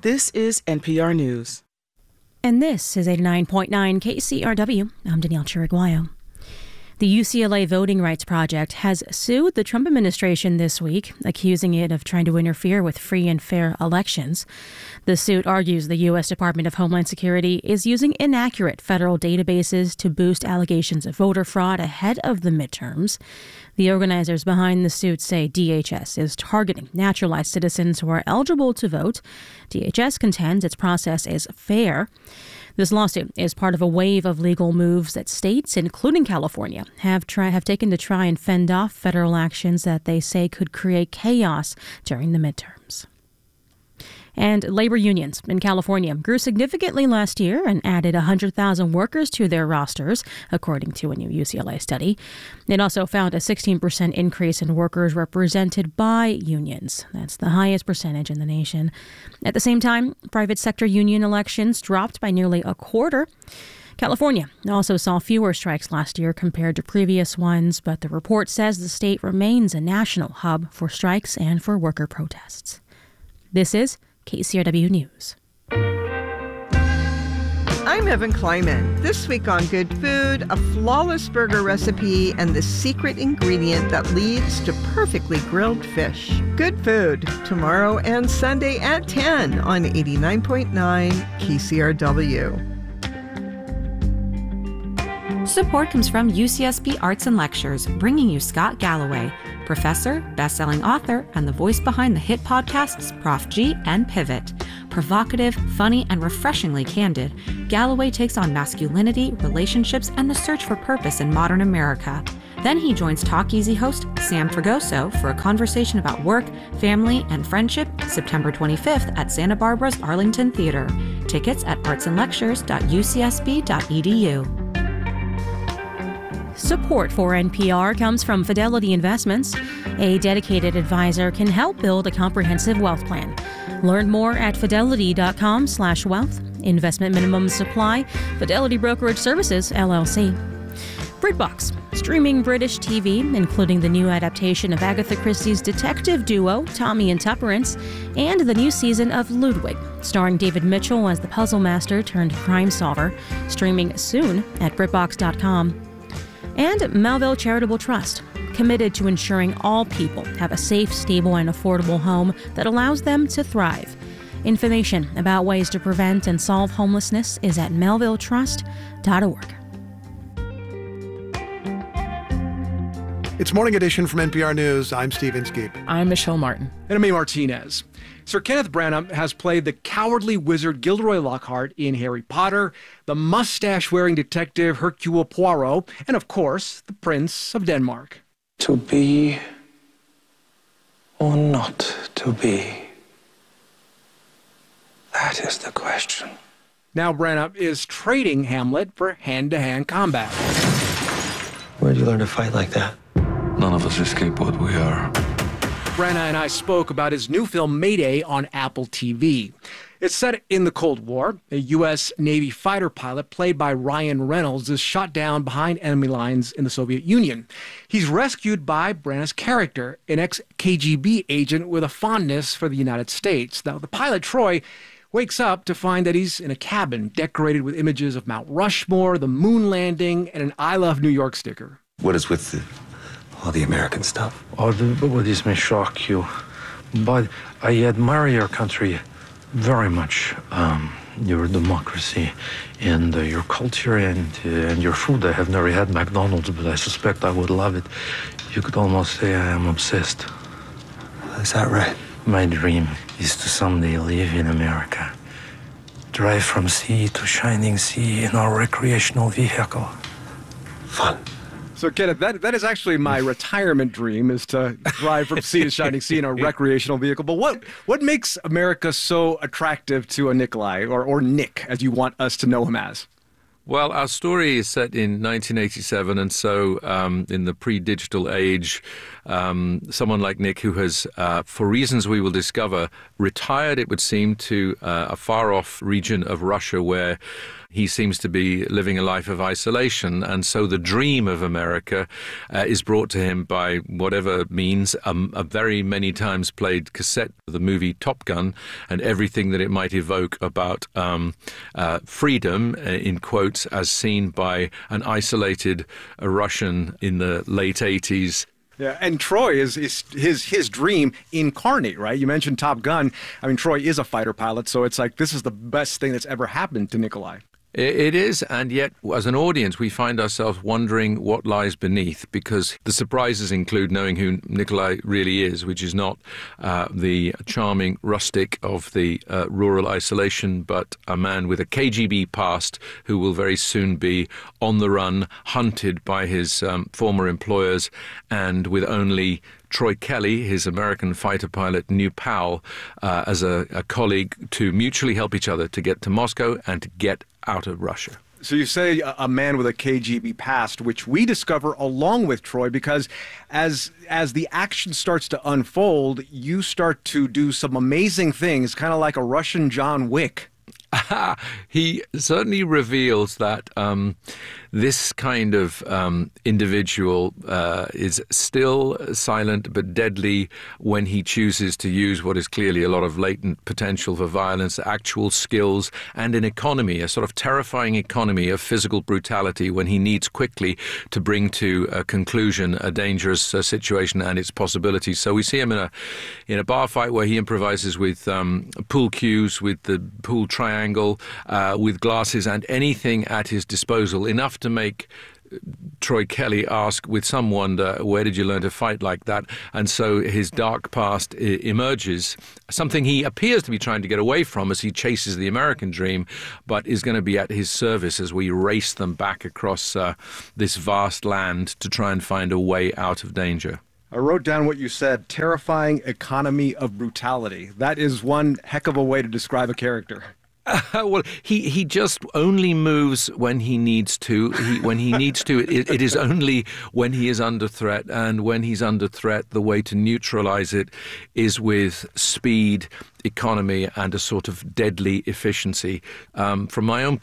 This is NPR News. And this is 89.9 KCRW. I'm Danielle Chiriguayo. The UCLA Voting Rights Project has sued the Trump administration this week, accusing it of trying to interfere with free and fair elections. The suit argues the U.S. Department of Homeland Security is using inaccurate federal databases to boost allegations of voter fraud ahead of the midterms. The organizers behind the suit say DHS is targeting naturalized citizens who are eligible to vote. DHS contends its process is fair. This lawsuit is part of a wave of legal moves that states, including California, have taken to try and fend off federal actions that they say could create chaos during the midterms. And labor unions in California grew significantly last year and added 100,000 workers to their rosters, according to a new UCLA study. It also found a 16% increase in workers represented by unions. That's the highest percentage in the nation. At the same time, private sector union elections dropped by nearly a quarter. California also saw fewer strikes last year compared to previous ones, but the report says the state remains a national hub for strikes and for worker protests. This is KCRW News. I'm Evan Kleiman. This week on Good Food, a flawless burger recipe and the secret ingredient that leads to perfectly grilled fish. Good Food, tomorrow and Sunday at 10 on 89.9 KCRW. Support comes from UCSB Arts and Lectures, bringing you Scott Galloway, professor, best-selling author, and the voice behind the hit podcasts Prof G and Pivot. Provocative, funny, and refreshingly candid, Galloway takes on masculinity, relationships, and the search for purpose in modern America. Then he joins Talk Easy host Sam Fragoso for a conversation about work, family, and friendship, September 25th at Santa Barbara's Arlington Theater. Tickets at artsandlectures.ucsb.edu. Support for NPR comes from Fidelity Investments. A dedicated advisor can help build a comprehensive wealth plan. Learn more at fidelity.com/wealth. Investment minimum supply. Fidelity Brokerage Services, LLC. BritBox, streaming British TV, including the new adaptation of Agatha Christie's detective duo, Tommy and Tuppence, and the new season of Ludwig, starring David Mitchell as the puzzle master turned crime solver, streaming soon at BritBox.com. And Melville Charitable Trust, committed to ensuring all people have a safe, stable, and affordable home that allows them to thrive. Information about ways to prevent and solve homelessness is at melvilletrust.org. It's Morning Edition from NPR News. I'm Steve Inskeep. I'm Michelle Martin. And I'm Mae Martinez. Sir Kenneth Branagh has played the cowardly wizard Gilderoy Lockhart in Harry Potter, the mustache-wearing detective Hercule Poirot, and of course, the Prince of Denmark. To be or not to be? That is the question. Now Branagh is trading Hamlet for hand-to-hand combat. Where'd you learn to fight like that? None of us escape what we are. Branagh and I spoke about his new film Mayday on Apple TV. It's set in the Cold War. A U.S. Navy fighter pilot played by Ryan Reynolds is shot down behind enemy lines in the Soviet Union. He's rescued by Branagh's character, an ex-KGB agent with a fondness for the United States. Now, the pilot, Troy, wakes up to find that he's in a cabin decorated with images of Mount Rushmore, the moon landing, and an I Love New York sticker. What is with all the American stuff? All this may shock you, but I admire your country very much. Your democracy and your culture and your food. I have never had McDonald's, but I suspect I would love it. You could almost say I am obsessed. Is that right? My dream is to someday live in America. Drive from sea to shining sea in our recreational vehicle. Fun. So, Kenneth, that is actually my retirement dream, is to drive from sea to shining sea in a recreational vehicle. But what makes America so attractive to a Nikolai, or Nick, as you want us to know him as? Well, our story is set in 1987, and so in the pre-digital age, someone like Nick, who has, for reasons we will discover, retired, it would seem, to a far-off region of Russia where he seems to be living a life of isolation. And so the dream of America is brought to him by whatever means, a very many times played cassette of the movie Top Gun and everything that it might evoke about freedom, in quotes, as seen by an isolated Russian in the late 80s. Yeah, and Troy is his dream incarnate, right? You mentioned Top Gun. I mean, Troy is a fighter pilot, so it's like this is the best thing that's ever happened to Nikolai. It is, and yet, as an audience, we find ourselves wondering what lies beneath, because the surprises include knowing who Nikolai really is, which is not the charming rustic of the rural isolation, but a man with a KGB past who will very soon be on the run, hunted by his former employers, and with only Troy Kelly, his American fighter pilot, new pal, as a colleague to mutually help each other to get to Moscow and to get out of Russia. So you say a man with a KGB past, which we discover along with Troy, because as the action starts to unfold, you start to do some amazing things, kind of like a Russian John Wick. He certainly reveals that this kind of individual is still silent but deadly when he chooses to use what is clearly a lot of latent potential for violence, actual skills, and an economy, a sort of terrifying economy of physical brutality when he needs quickly to bring to a conclusion a dangerous situation and its possibilities. So we see him in a bar fight where he improvises with pool cues, with the pool triangle, with glasses and anything at his disposal, enough to make Troy Kelly ask with some wonder, where did you learn to fight like that? And so his dark past emerges, something he appears to be trying to get away from as he chases the American dream, but is going to be at his service as we race them back across this vast land to try and find a way out of danger. I wrote down what you said, terrifying economy of brutality. That is one heck of a way to describe a character. Well, he just only moves when he needs to. When he needs to, it is only when he is under threat. And when he's under threat, the way to neutralize it is with speed, economy, and a sort of deadly efficiency. From my own